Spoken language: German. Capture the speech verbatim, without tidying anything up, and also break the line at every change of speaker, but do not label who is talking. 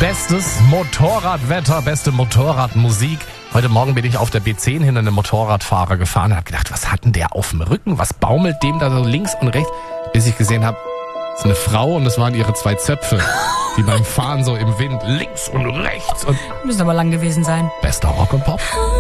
Bestes Motorradwetter, beste Motorradmusik. Heute Morgen bin ich auf der B zehn hinter einem Motorradfahrer gefahren und habe gedacht, was hat denn der auf dem Rücken? Was baumelt dem da so links und rechts? Bis ich gesehen habe, das ist eine Frau und das waren ihre zwei Zöpfe, die beim Fahren so im Wind links und rechts und
Müssen aber lang gewesen sein.
bester Rock und Pop.